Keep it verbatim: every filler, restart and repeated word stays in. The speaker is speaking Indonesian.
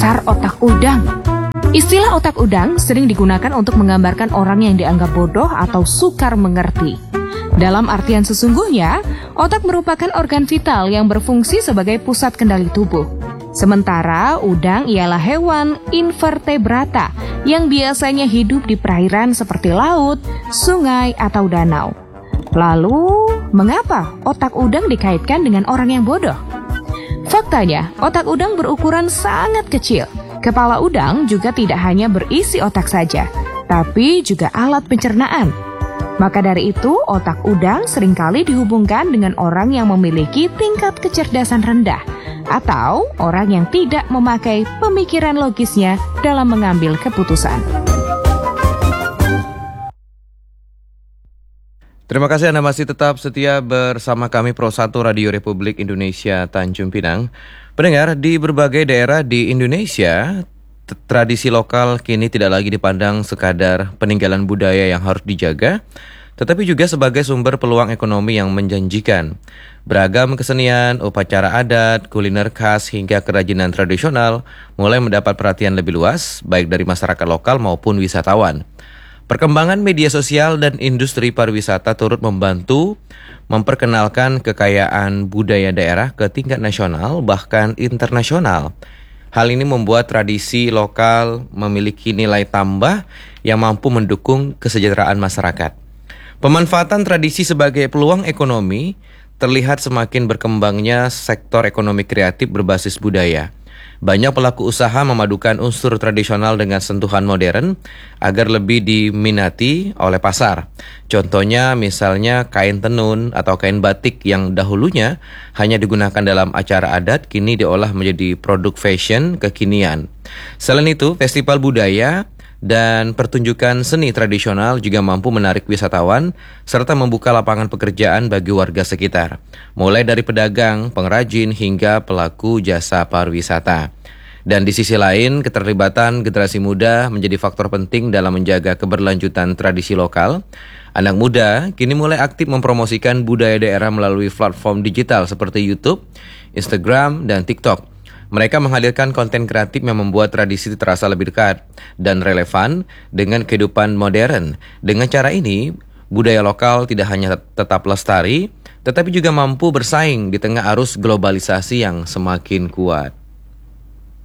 dasar otak udang. Istilah otak udang sering digunakan untuk menggambarkan orang yang dianggap bodoh atau sukar mengerti. Dalam artian sesungguhnya, otak merupakan organ vital yang berfungsi sebagai pusat kendali tubuh. Sementara udang ialah hewan invertebrata yang biasanya hidup di perairan seperti laut, sungai, atau danau. Lalu, mengapa otak udang dikaitkan dengan orang yang bodoh? Faktanya, otak udang berukuran sangat kecil. Kepala udang juga tidak hanya berisi otak saja, tapi juga alat pencernaan. Maka dari itu, otak udang seringkali dihubungkan dengan orang yang memiliki tingkat kecerdasan rendah atau orang yang tidak memakai pemikiran logisnya dalam mengambil keputusan. Terima kasih Anda masih tetap setia bersama kami Pro satu Radio Republik Indonesia Tanjung Pinang. Pendengar, di berbagai daerah di Indonesia, t- tradisi lokal kini tidak lagi dipandang sekadar peninggalan budaya yang harus dijaga, tetapi juga sebagai sumber peluang ekonomi yang menjanjikan. Beragam kesenian, upacara adat, kuliner khas, hingga kerajinan tradisional mulai mendapat perhatian lebih luas, baik dari masyarakat lokal maupun wisatawan. Perkembangan media sosial dan industri pariwisata turut membantu memperkenalkan kekayaan budaya daerah ke tingkat nasional bahkan internasional. Hal ini membuat tradisi lokal memiliki nilai tambah yang mampu mendukung kesejahteraan masyarakat. Pemanfaatan tradisi sebagai peluang ekonomi terlihat semakin berkembangnya sektor ekonomi kreatif berbasis budaya. Banyak pelaku usaha memadukan unsur tradisional dengan sentuhan modern agar lebih diminati oleh pasar. Contohnya misalnya kain tenun atau kain batik yang dahulunya hanya digunakan dalam acara adat kini diolah menjadi produk fashion kekinian. Selain itu, festival budaya dan pertunjukan seni tradisional juga mampu menarik wisatawan serta membuka lapangan pekerjaan bagi warga sekitar, mulai dari pedagang, pengrajin, hingga pelaku jasa pariwisata. Dan di sisi lain, keterlibatan generasi muda menjadi faktor penting dalam menjaga keberlanjutan tradisi lokal. Anak muda kini mulai aktif mempromosikan budaya daerah melalui platform digital seperti YouTube, Instagram, dan TikTok. Mereka menghadirkan konten kreatif yang membuat tradisi terasa lebih dekat dan relevan dengan kehidupan modern. Dengan cara ini, budaya lokal tidak hanya tetap lestari, tetapi juga mampu bersaing di tengah arus globalisasi yang semakin kuat.